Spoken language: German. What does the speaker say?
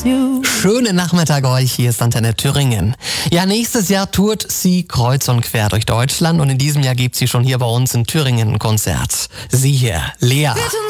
Schönen Nachmittag euch, hier ist Antenne Thüringen. Ja, nächstes Jahr tourt sie kreuz und quer durch Deutschland und in diesem Jahr gibt sie schon hier bei uns in Thüringen ein Konzert. Sie hier, Lea.